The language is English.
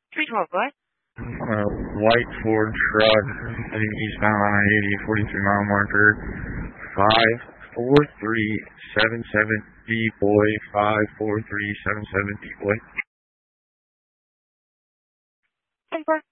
312, go ahead. White Ford truck heading eastbound on I-80, 43-mile marker, 54377 D-boy, 54377 D-boy. Confirm.